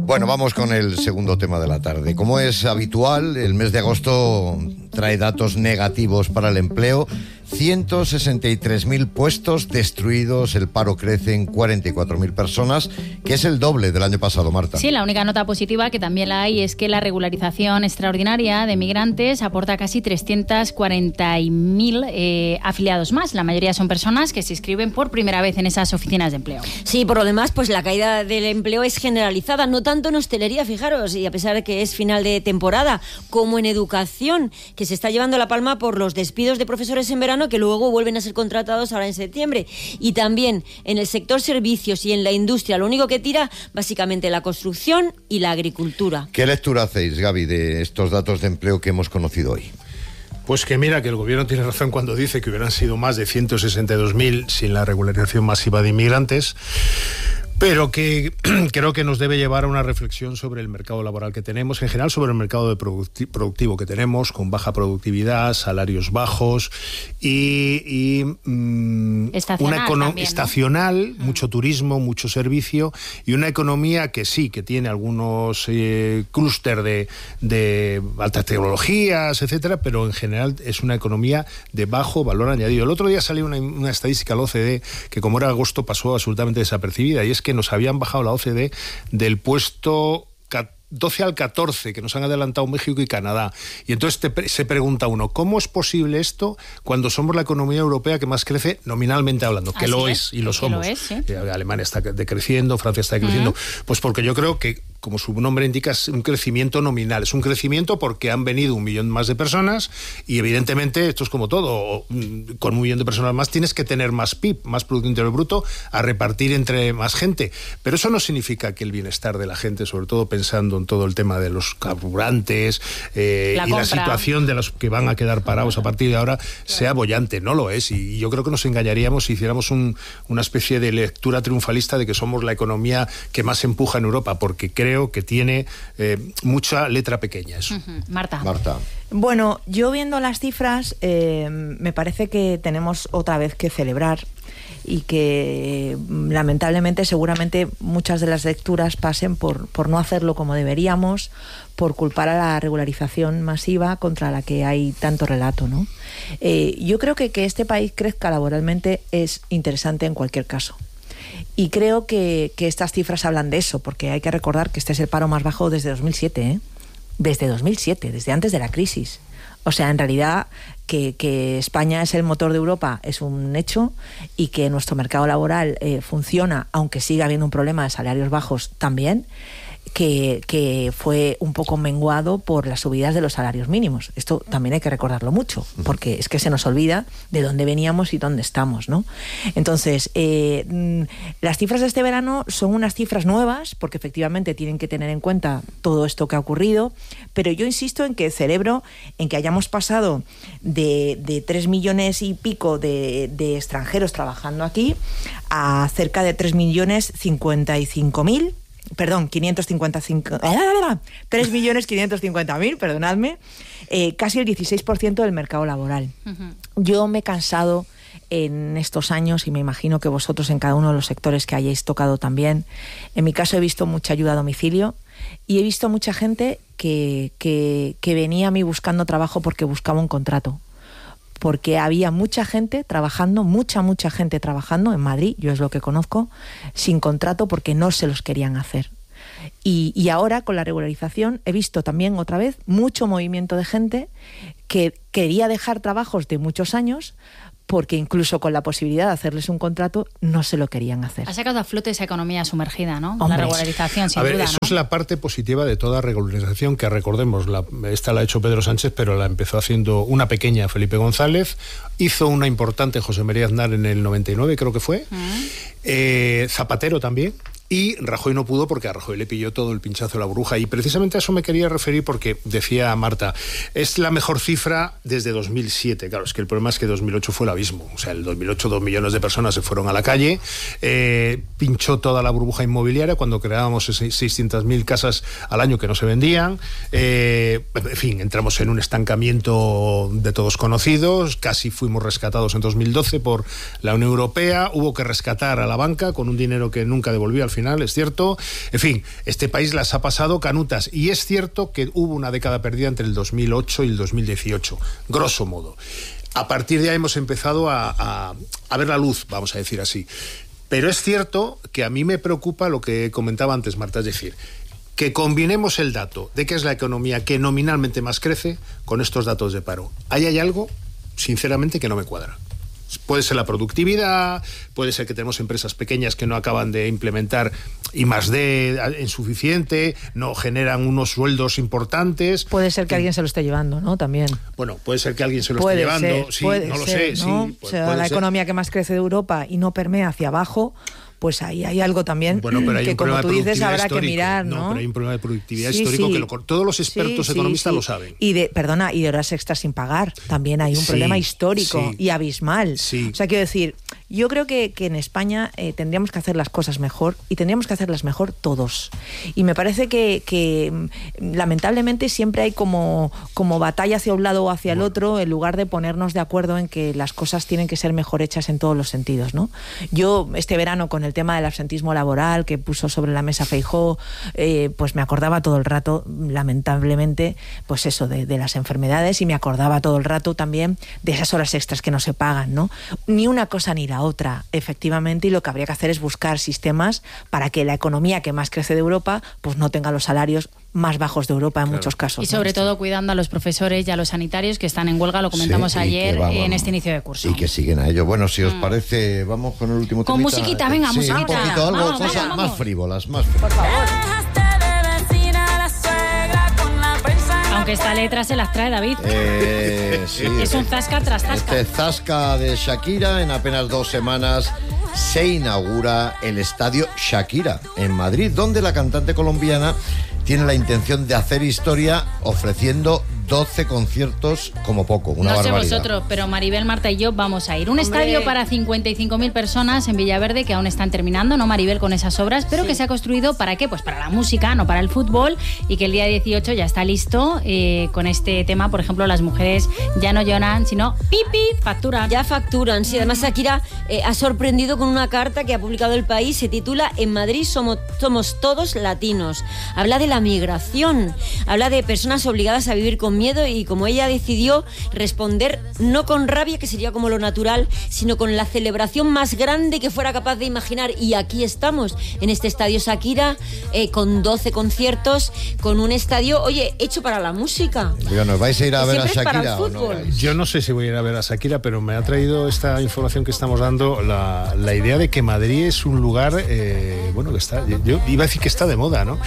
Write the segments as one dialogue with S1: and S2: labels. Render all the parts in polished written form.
S1: Bueno, vamos con el segundo tema de la tarde. Como es habitual, el mes de agosto trae datos negativos para el empleo. 163.000 puestos destruidos, el paro crece en 44.000 personas, que es el doble del año pasado, Marta.
S2: Sí, la única nota positiva, que también la hay, es que la regularización extraordinaria de migrantes aporta casi 340.000 afiliados más. La mayoría son personas que se inscriben por primera vez en esas oficinas de empleo.
S3: Sí, por lo demás, pues la caída del empleo es generalizada, no tanto en hostelería, fijaros, y a pesar de que es final de temporada, como en educación, que se está llevando la palma por los despidos de profesores en verano que luego vuelven a ser contratados ahora en septiembre. Y también en el sector servicios y en la industria, lo único que tira, básicamente, la construcción y la agricultura.
S1: ¿Qué lectura hacéis, Gaby, de estos datos de empleo que hemos conocido hoy?
S4: Pues que mira, que el gobierno tiene razón cuando dice que hubieran sido más de 162.000 sin la regularización masiva de inmigrantes, pero que creo que nos debe llevar a una reflexión sobre el mercado laboral que tenemos, en general sobre el mercado productivo que tenemos, con baja productividad, salarios bajos y
S2: estacional,
S4: una
S2: también, ¿no?
S4: estacional, mucho turismo, mucho servicio, y una economía que sí, que tiene algunos clúster de altas tecnologías, etcétera, pero en general es una economía de bajo valor añadido. El otro día salió una estadística de la OCDE que, como era agosto, pasó absolutamente desapercibida, y es que nos habían bajado la OCDE del puesto 12 al 14, que nos han adelantado México y Canadá. Y entonces se pregunta uno, ¿cómo es posible esto cuando somos la economía europea que más crece nominalmente hablando? Que lo es, y lo somos.
S2: Lo es, ¿sí?
S4: Alemania está decreciendo, Francia está decreciendo. Pues porque yo creo que, como su nombre indica, es un crecimiento nominal. Es un crecimiento porque han venido 1 millón más de personas y, evidentemente, esto es como todo. Con 1 millón de personas más tienes que tener más PIB, más Producto Interior Bruto, a repartir entre más gente. Pero eso no significa que el bienestar de la gente, sobre todo pensando en todo el tema de los carburantes la situación de los que van a quedar parados a partir de ahora, sea boyante. No lo es. Y yo creo que nos engañaríamos si hiciéramos una especie de lectura triunfalista de que somos la economía que más empuja en Europa, porque creo que tiene mucha letra pequeña eso.
S2: Marta.
S5: Bueno, yo viendo las cifras me parece que tenemos otra vez que celebrar, y que lamentablemente seguramente muchas de las lecturas pasen por no hacerlo como deberíamos, por culpar a la regularización masiva contra la que hay tanto relato, ¿no? Yo creo que este país crezca laboralmente es interesante en cualquier caso. Y creo que estas cifras hablan de eso, porque hay que recordar que este es el paro más bajo desde 2007, ¿eh? Desde 2007, desde antes de la crisis. O sea, en realidad, que España es el motor de Europa es un hecho, y que nuestro mercado laboral funciona, aunque siga habiendo un problema de salarios bajos también, que fue un poco menguado por las subidas de los salarios mínimos. Esto también hay que recordarlo mucho, porque es que se nos olvida de dónde veníamos y dónde estamos, ¿no? Entonces, las cifras de este verano son unas cifras nuevas, porque efectivamente tienen que tener en cuenta todo esto que ha ocurrido, pero yo insisto en que celebro en que hayamos pasado de 3 millones y pico de extranjeros trabajando aquí a cerca de 3.055.000. Perdón, 3.550.000, perdonadme, casi el 16% del mercado laboral. Yo me he cansado en estos años, y me imagino que vosotros en cada uno de los sectores que hayáis tocado también. En mi caso he visto mucha ayuda a domicilio, y he visto mucha gente que venía a mí buscando trabajo porque buscaba un contrato. Porque había mucha gente trabajando, mucha gente trabajando en Madrid, yo es lo que conozco, sin contrato porque no se los querían hacer. Y ahora, con la regularización, he visto también otra vez mucho movimiento de gente que quería dejar trabajos de muchos años, porque incluso con la posibilidad de hacerles un contrato no se lo querían hacer.
S2: Ha sacado a flote esa economía sumergida, ¿no?
S5: Hombre.
S2: La regularización, sin duda,
S4: eso
S2: ¿no?
S4: es la parte positiva de toda regularización, que recordemos, esta la ha hecho Pedro Sánchez, pero la empezó haciendo una pequeña Felipe González, hizo una importante José María Aznar en el 99, creo que fue, Zapatero también, y Rajoy no pudo porque a Rajoy le pilló todo el pinchazo de la burbuja. Y precisamente a eso me quería referir, porque decía Marta, es la mejor cifra desde 2007. Claro, es que el problema es que 2008 fue el abismo. O sea, en el 2008 2 millones de personas se fueron a la calle, pinchó toda la burbuja inmobiliaria cuando creábamos 600.000 casas al año que no se vendían. En fin, entramos en un estancamiento de todos conocidos, casi fuimos rescatados en 2012 por la Unión Europea, hubo que rescatar a la banca con un dinero que nunca devolvió al final final, es cierto. En fin, este país las ha pasado canutas, y es cierto que hubo una década perdida entre el 2008 y el 2018, grosso modo. A partir de ahí hemos empezado a ver la luz, vamos a decir así. Pero es cierto que a mí me preocupa lo que comentaba antes Marta, es decir, que combinemos el dato de que es la economía que nominalmente más crece con estos datos de paro. Ahí hay algo, sinceramente, que no me cuadra. Puede ser la productividad, puede ser que tenemos empresas pequeñas que no acaban de implementar I+D insuficiente, no generan unos sueldos importantes.
S5: Puede ser que alguien se lo esté llevando, ¿no? También.
S4: Bueno, puede ser que alguien se lo esté llevando, sí, no lo sé.
S5: ¿no?
S4: Sí,
S5: o sea, la economía que más crece de Europa y no permea hacia abajo, pues ahí hay algo también que, como tú dices, habrá que mirar, ¿no?
S4: No, pero hay un problema de productividad histórico que todos los expertos economistas lo saben.
S5: Y de horas extras sin pagar, también hay un problema histórico y abismal.
S4: Sí.
S5: O sea, quiero decir, yo creo que en España tendríamos que hacer las cosas mejor, y tendríamos que hacerlas mejor todos. Y me parece que lamentablemente siempre hay como batalla hacia un lado o hacia el otro, en lugar de ponernos de acuerdo en que las cosas tienen que ser mejor hechas en todos los sentidos, ¿no? Yo este verano, con el tema del absentismo laboral que puso sobre la mesa Feijóo, pues me acordaba todo el rato, lamentablemente, pues eso, de las enfermedades, y me acordaba todo el rato también de esas horas extras que no se pagan, ¿no? Ni una cosa ni la otra, efectivamente, y lo que habría que hacer es buscar sistemas para que la economía que más crece de Europa pues no tenga los salarios más bajos de Europa en muchos casos.
S2: Y sobre todo cuidando a los profesores y a los sanitarios que están en huelga, lo comentamos ayer en este inicio de curso.
S1: Y que siguen a ello. Bueno, si os parece, vamos con el último tema.
S2: Con musiquita, venga, musiquita.
S1: Un poquito, algo,
S2: vamos,
S1: cosas
S2: vamos.
S1: más frívolas, más frívolas.
S5: Por favor.
S2: Aunque esta letra se las trae David.
S1: Sí,
S2: es un zasca tras zasca.
S1: Este zasca de Shakira. En apenas 2 semanas se inaugura el estadio Shakira en Madrid, donde la cantante colombiana tiene la intención de hacer historia ofreciendo 12 conciertos como poco, una barbaridad.
S2: No sé vosotros, pero Maribel, Marta y yo vamos a ir. Un estadio para 55.000 personas en Villaverde, que aún están terminando, ¿no, Maribel, con esas obras? Pero que se ha construido, ¿para qué? Pues para la música, no para el fútbol, y que el día 18 ya está listo con este tema. Por ejemplo, las mujeres ya no lloran, sino facturan.
S3: Ya facturan, sí. Además, Shakira ha sorprendido con una carta que ha publicado El País. Se titula "En Madrid somos todos latinos". Habla de la migración, habla de personas obligadas a vivir con miedo, y como ella decidió responder no con rabia, que sería como lo natural, sino con la celebración más grande que fuera capaz de imaginar. Y aquí estamos, en este estadio Shakira, con 12 conciertos, con un estadio, oye, hecho para la música.
S1: Bueno, ¿vais a ir a ver a Shakira
S3: o no?
S4: Yo no sé si voy a ir a ver a Shakira, pero me ha traído esta información que estamos dando la idea de que Madrid es un lugar, bueno, que está, yo iba a decir que está de moda, ¿no?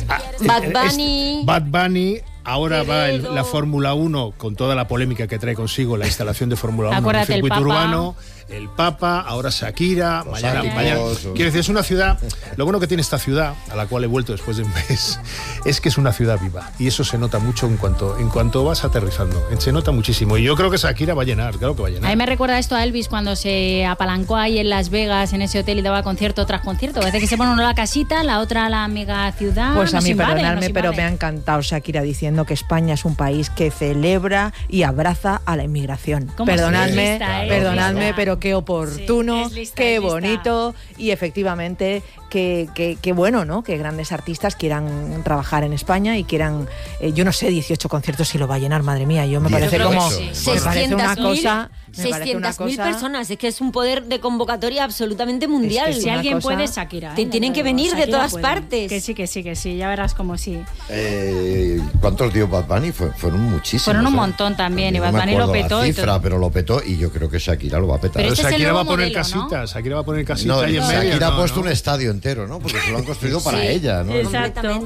S4: Bad Bunny. Ahora va la Fórmula 1, con toda la polémica que trae consigo la instalación de Fórmula 1 en el circuito urbano. El Papa, ahora Shakira, mañana. Quiero decir, es una ciudad. Lo bueno que tiene esta ciudad, a la cual he vuelto después de un mes, es que es una ciudad viva. Y eso se nota mucho en cuanto vas aterrizando. Se nota muchísimo. Y yo creo que Shakira va a llenar, claro que va a llenar.
S2: A mí me recuerda esto a Elvis cuando se apalancó ahí en Las Vegas, en ese hotel, y daba concierto tras concierto. Parece que se pone uno la casita, la otra la mega ciudad.
S5: Pues a mí, perdonadme, pero me ha encantado Shakira diciendo que España es un país que celebra y abraza a la inmigración. Perdonadme, pero qué oportuno, qué bonito, y efectivamente que bueno, ¿no? Que grandes artistas quieran trabajar en España y quieran, yo no sé, 18 conciertos si lo va a llenar, madre mía, me parece como... Me parece una cosa...
S3: 600.000 personas, es que es un poder de convocatoria absolutamente mundial.
S2: Es que si alguien puede, Shakira.
S3: Tienen que venir
S2: Shakira
S3: de todas
S2: puede.
S3: partes.
S2: Que sí, ya verás como sí.
S1: ¿Cuántos dio Bad Bunny? Fueron muchísimos.
S2: Fueron un montón también, y Bad Bunny lo petó.
S1: Pero lo petó, y yo creo que Shakira lo va a petar.
S2: Pero
S4: Shakira va a poner
S2: modelo,
S4: casita, ¿no? Shakira va a poner casita
S1: No,
S4: ahí en medio.
S1: Shakira ha puesto un estadio entero, ¿no? Porque se lo han construido para ella, ¿no?
S2: Exacto.